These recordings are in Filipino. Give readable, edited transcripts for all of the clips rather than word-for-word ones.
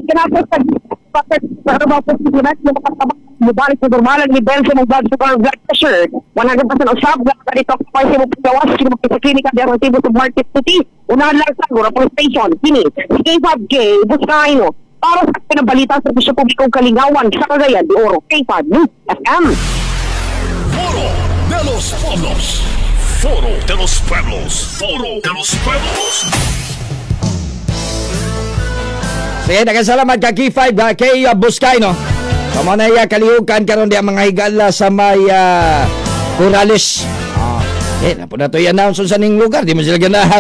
kinapos sa para maposibulan yung makatabak mubalik sa normalang level sa mga blood pressure 100% usab na dito pa sa mga gawas sa klinika de Arrotibo sa Market City unahan lang sa Rapor Station kini si K5K Buscaino para sa pinabalita sa Bisyo Publikong Kalingawan sa Cagayan de Oro K5 News FM. Foro de los Pueblos. Foro de los Pueblos. Foro de los Pueblos. Sige, nagkasalamat ka K5 kay Buscaino. Pamanaya kalihukan karon di ang mga higala sa may Corales. Napo na to i-announce sa ning lugar. Di mo sila ganahan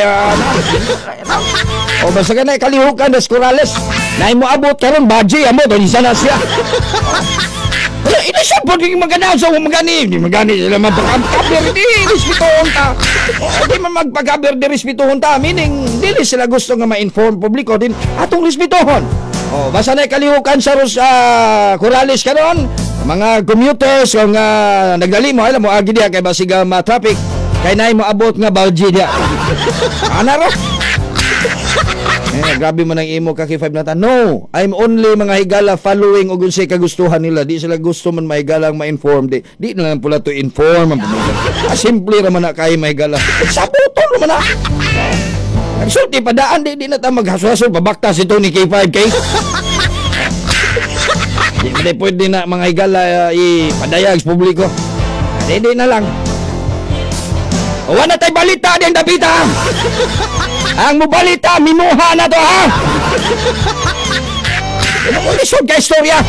o basta ka na kalihukan des Corales. Na mo abot karon baji amo to isa na siya. Ini siya po yung mag-announce o magani sila magpagkaber di respetuhon ta. Di man magpagkaber di respetuhon ta. Meaning, dili sila gusto nga ma-inform publiko din atong respetuhon. Basta na kalihukan sa Corales karon mga commuters kung nagdali mo, alam mo, agi diya kay basiga ma-traffic kay naay mo abot nga balji diya. Ana ro? Grabe mo nang imo ka K5 na ta. No, I'm only mga higala following og unsay kagustuhan nila. Di sila gusto man mahigalang ma-inform. Di na lang pula to inform. Simple raman na kay mahigala. Sabutol naman na. Nagsulti padaan di na ta maghaswasol pabaktas ito ni K5K. Di pwede na mga higala ipadayag sa publiko. Di na lang. Wala tayo balita din Dabita. Ang mubalita minuha na to ha. Ano ko lisod ka istorya?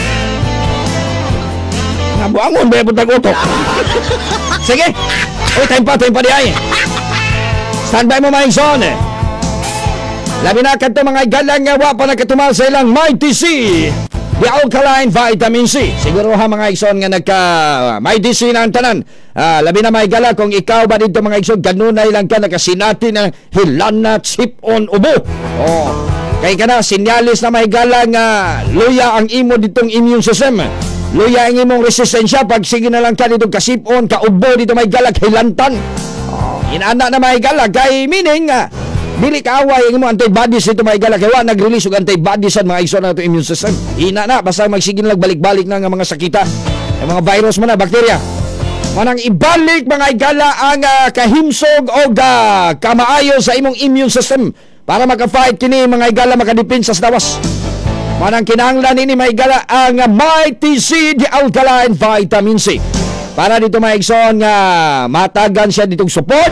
Nabuangon ba yung utok? Sige. Time pa di ay. Standby mo mga ingson. Labi na kanto mga galang nga wapa na katumal sa ilang Mighty C. The Alkaline Vitamin C. Siguro ha mga igsoon nga nagka Mighty C na ang tanan. Labi na may gala kung ikaw ba dito mga igsoon kanunay lang ka nakasinati ng hilana sip-on ubo. Kay ka na sinyalis na may gala nga luya ang imo ditong immune system. Luya ang imong resistensya pag sige na lang ka ditong kasip-on kaubo dito may gala hilantan. Inaana na may gala kay meaning dili kaaway ang imong antibodies ito mga igala kaya nag-release og antibodies sa mga igsoon na ito immune system. Ina na basta magsigin lang balik-balik na nga mga sakita. Ang mga virus man na bakterya. Manang ibalik mga igala ang kahimsog o kamaayo sa imong immune system para maka-fight kini mga igala makadepensa sa dawas. Manang kinahanglan ini mga igala ang Mighty C the Alkaline Vitamin C. Para dito mga igsoon nga matagan siya ditong support.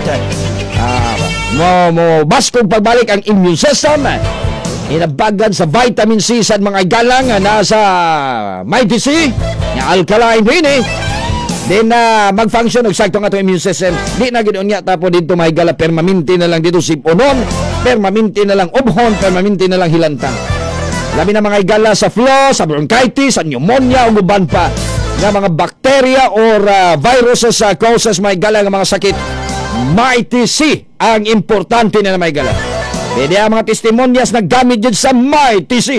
Mo baskog pagbalik ang immune system. Inabagan sa vitamin C sa mga galang na sa Mighty C nga alkaline rin Then mag-function og sakto nga itong immune system. Di na ginoon niya tapo dito may gala permanente na lang dito siponon, permanente na lang obhon, permanente na lang hilantang. Labi na mga igala sa flu, sa bronchitis, sa pneumonia ug uban pa nga mga bacteria or viruses sa causes mga igala nga mga sakit. Mighty C ang importante na may gala. Pwede ang mga testimonyas na gamit dyan sa Mighty C.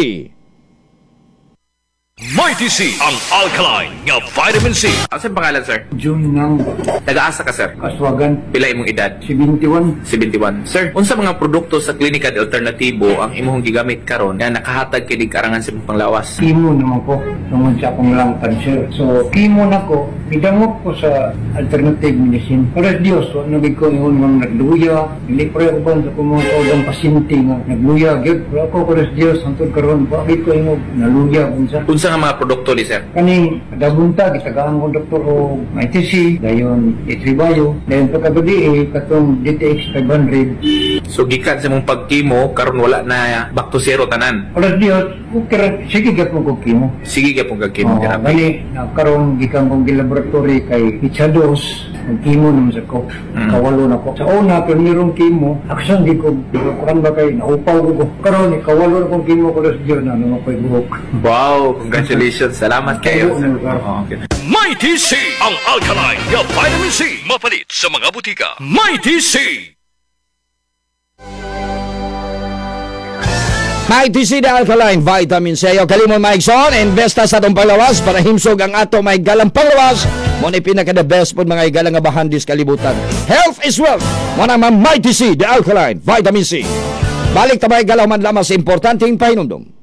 Mighty C ang alkaline nga vitamin C. Ano sa pangalan, sir? June ng Taga-asa ka, sir? Kaswagan, Pila imong edad? 71. 71. Sir, unsa mga produkto sa klinika de alternatibo ang imong gigamit karon nga nakahatag kini karangan sa imong panglawas? Chemo naman ko, tungod sa akong lung cancer. So, chemo na ko, idangop ko sa alternative medicine. Para Diyos, nabig ko yung mga nagluya, hindi pa rin ba sa kumang kaudang pasyente nga nagluya. Pero ako, para Diyos, hantod karon pa, abig ko yung naluya. Unsa nga mga produkto ni sir? Kaning kadabunta, gitagaan ko doktor o ITC, dayon Itribayo, dayon pagkabadi katong DTX 500. So gikan sa imong pagkimo karon wala na back to zero tanan. Para Diyos, sige gapon ko chemo. Sige gyapon kag kimo Bali, therapy. karon gikan kong gilaboratory kay Ichados, ang chemo naman sa ko. Kawalo na ko. Sa una, pero nirong chemo, aksan di ko, kurang ba kay naupaw ko. Karon, kawalo na kong chemo ko sa Diyos na naman ko'y buhok. Wow, congratulations. Salamat kayo. Okay. Mighty C ang alkaline nga vitamin C. Mapalit sa mga butika. Mighty C. Mighty C the Alkaline Vitamin C. Ayaw kalimon maigsoon, investa sa itong panglawas para himsog ang ato may galang panglawas. Muna pinaka the best po mga igalang nga bahandis kalibutan. Health is wealth. Muna Mighty C the Alkaline Vitamin C. Balik tabay galaw man lamang sa importanteng pahinumdum.